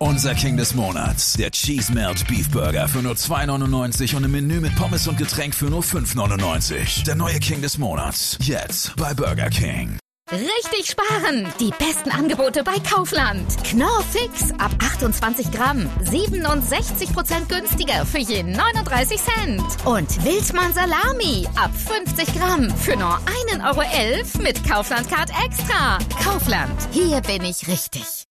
Unser King des Monats, der Cheese Melt Beef Burger für nur $2,99 und ein Menü mit Pommes und Getränk für nur $5,99. Der neue King des Monats, jetzt bei Burger King. Richtig sparen! Die besten Angebote bei Kaufland. Knorr Fix ab 28 Gramm. 67% günstiger für je 39 Cent. Und Wildmann Salami ab 50 Gramm für nur 1,11 € mit Kaufland Card Extra. Kaufland, hier bin ich richtig.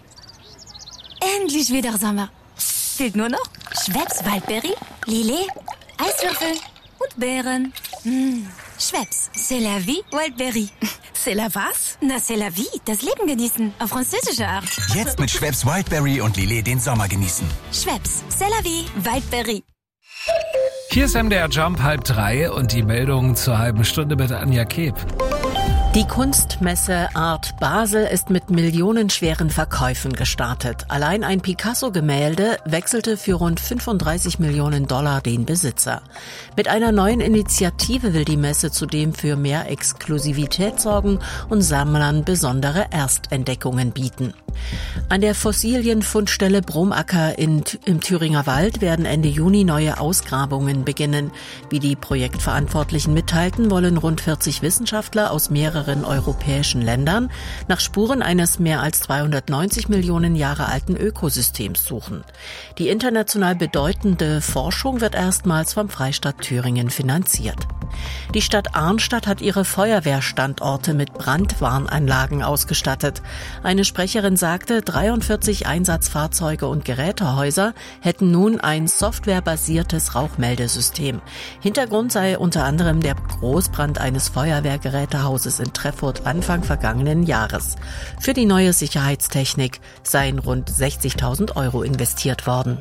Endlich wieder Sommer. Fehlt nur noch Schweppes Waldbeere, Lillet, Eiswürfel und Beeren. Schweppes, c'est la vie, Waldbeere. C'est la was? Na, c'est la vie, das Leben genießen, auf französische Art. Jetzt mit Schweppes Wildberry und Lillet den Sommer genießen. Schweppes, c'est la vie, Waldbeere. Hier ist MDR Jump 2:30 und die Meldung zur halben Stunde mit Anja Keb. Die Kunstmesse Art Basel ist mit millionenschweren Verkäufen gestartet. Allein ein Picasso-Gemälde wechselte für rund $35 Millionen den Besitzer. Mit einer neuen Initiative will die Messe zudem für mehr Exklusivität sorgen und Sammlern besondere Erstentdeckungen bieten. An der Fossilienfundstelle Bromacker im Thüringer Wald werden Ende Juni neue Ausgrabungen beginnen. Wie die Projektverantwortlichen mitteilten, wollen rund 40 Wissenschaftler aus mehreren europäischen Ländern nach Spuren eines mehr als 290 Millionen Jahre alten Ökosystems suchen. Die international bedeutende Forschung wird erstmals vom Freistaat Thüringen finanziert. Die Stadt Arnstadt hat ihre Feuerwehrstandorte mit Brandwarnanlagen ausgestattet. Eine Sprecherin sagte, 43 Einsatzfahrzeuge und Gerätehäuser hätten nun ein softwarebasiertes Rauchmeldesystem. Hintergrund sei unter anderem der Großbrand eines Feuerwehrgerätehauses in Treffurt Anfang vergangenen Jahres. Für die neue Sicherheitstechnik seien rund 60.000 € investiert worden.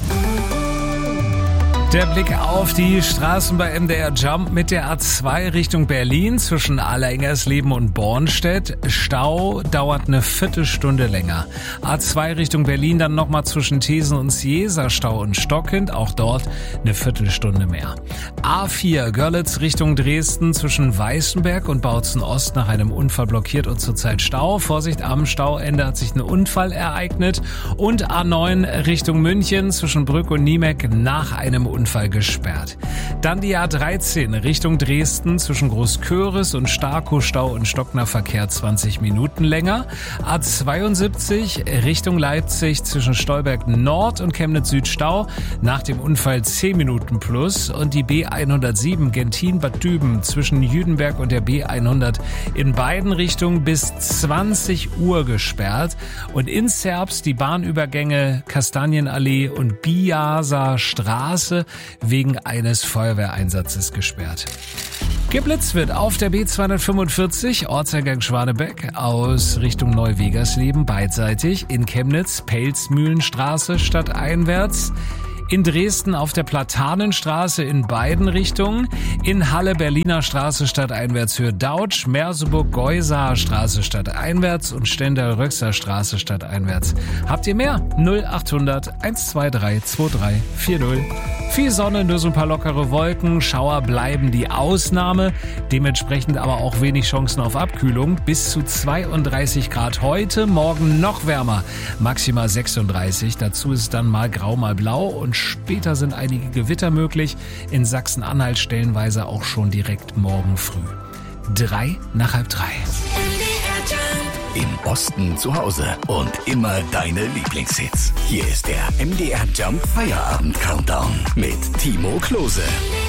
Der Blick auf die Straßen bei MDR Jump mit der A2 Richtung Berlin zwischen Allerengersleben und Bornstedt. Stau dauert eine Viertelstunde länger. A2 Richtung Berlin dann nochmal zwischen Thesen und Sieser Stau und Stockhind, auch dort eine Viertelstunde mehr. A4 Görlitz Richtung Dresden zwischen Weißenberg und Bautzen Ost nach einem Unfall blockiert und zurzeit Stau. Vorsicht, am Stauende hat sich ein Unfall ereignet. Und A9 Richtung München zwischen Brück und Niemek nach einem Unfall gesperrt. Dann die A13 Richtung Dresden zwischen Großköris und Starkow Stau und Stockner Verkehr 20 Minuten länger. A72 Richtung Leipzig zwischen Stolberg Nord und Chemnitz Süd Stau. Nach dem Unfall 10 Minuten plus. Und die B107 Gentin-Bad Düben zwischen Jüdenberg und der B100 in beiden Richtungen bis 20 Uhr gesperrt. Und in Zerbst die Bahnübergänge Kastanienallee und Biaser Straße wegen eines Feuerwehreinsatzes gesperrt. Geblitzt wird auf der B245 Ortseingang Schwanebeck aus Richtung Neuwegersleben beidseitig, in Chemnitz Pelzmühlenstraße stadteinwärts, in Dresden auf der Platanenstraße in beiden Richtungen, in Halle Berliner Straße stadteinwärts für Dautsch, Merseburg Geusaer Straße stadteinwärts und Stendal-Röxer Straße stadteinwärts. Habt ihr mehr? 0800 123 2340. Viel Sonne, nur so ein paar lockere Wolken, Schauer bleiben die Ausnahme, dementsprechend aber auch wenig Chancen auf Abkühlung. Bis zu 32 Grad heute, morgen noch wärmer, maximal 36. Dazu ist dann mal grau, mal blau und später sind einige Gewitter möglich. In Sachsen-Anhalt stellenweise auch schon direkt morgen früh. 3 nach halb 3. Im Osten zu Hause und immer deine Lieblingshits. Hier ist der MDR Jump Feierabend Countdown mit Timo Klose.